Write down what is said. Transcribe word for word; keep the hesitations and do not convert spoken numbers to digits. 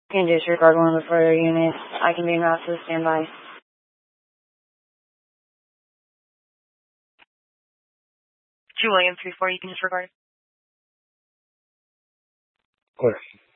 Can disregard one of the further units. I can be route to the standby. Two William three four, you can disregard. Clear.